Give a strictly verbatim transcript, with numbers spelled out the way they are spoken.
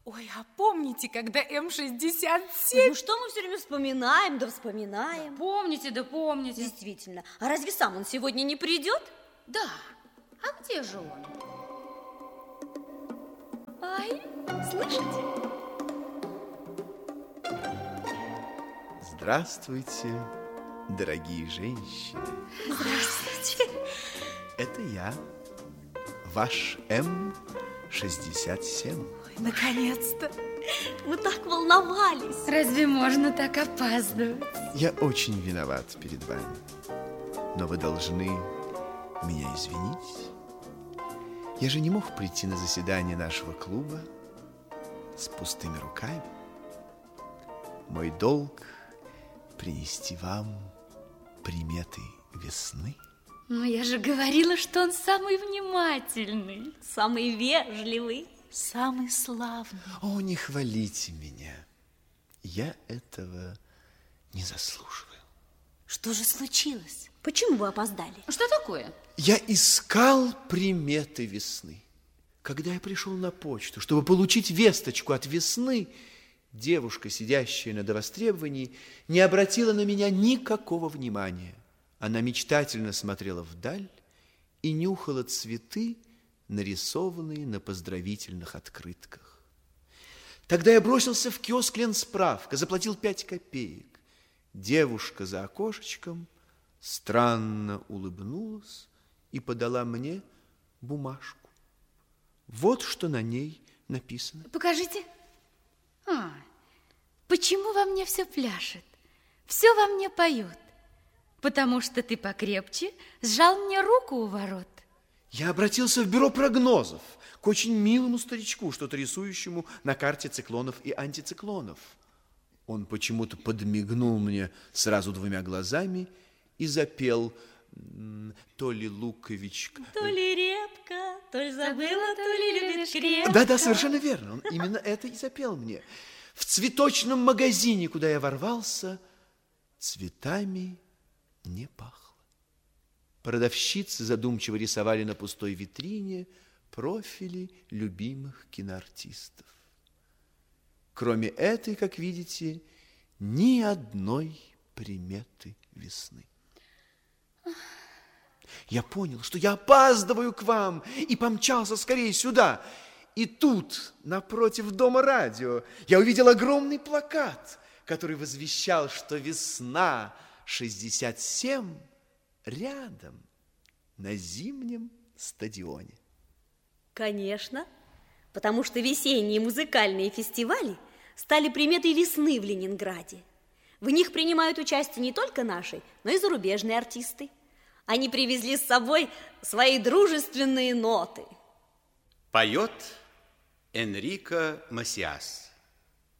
Ой, а помните, когда Эм шестьдесят семь... Ну что мы все время вспоминаем, да вспоминаем. Да помните, да помните. Действительно. А разве сам он сегодня не придет? Да. А где же он? Ай, слышите? Здравствуйте, дорогие женщины. Здравствуйте. Это я, ваш Эм шестьдесят семь. Ой, наконец-то. Мы так волновались. Разве можно так опаздывать? Я очень виноват перед вами, но вы должны меня извинить. Я же не мог прийти на заседание нашего клуба с пустыми руками. Мой долг принести вам приметы весны. Но я же говорила, что он самый внимательный, самый вежливый, самый славный. О, не хвалите меня. Я этого не заслуживаю. Что же случилось? Почему вы опоздали? Что такое? Я искал приметы весны. Когда я пришел на почту, чтобы получить весточку от весны, девушка, сидящая на довостребовании, не обратила на меня никакого внимания. Она мечтательно смотрела вдаль и нюхала цветы, нарисованные на поздравительных открытках. Тогда я бросился в киоск «Ленсправка», заплатил пять копеек. Девушка за окошечком странно улыбнулась и подала мне бумажку. Вот что на ней написано. Покажите. А, почему во мне все пляшет? Все во мне поет. Потому что ты покрепче сжал мне руку у ворот. Я обратился в бюро прогнозов к очень милому старичку, что-то рисующему на карте циклонов и антициклонов. Он почему-то подмигнул мне сразу двумя глазами и запел: то ли луковичка, то ли репка, то ли забыла, то ли любит крепко. Да-да, совершенно верно. Он именно это и запел мне. В цветочном магазине, куда я ворвался, цветами не пахло. Продавщицы задумчиво рисовали на пустой витрине профили любимых киноартистов. Кроме этой, как видите, ни одной приметы весны. Я понял, что я опаздываю к вам, и помчался скорее сюда. И тут, напротив дома радио, я увидел огромный плакат, который возвещал, что весна шестьдесят семь рядом, на зимнем стадионе. Конечно, потому что весенние музыкальные фестивали стали приметой весны в Ленинграде. В них принимают участие не только наши, но и зарубежные артисты. Они привезли с собой свои дружественные ноты. Поет Энрико Масиас.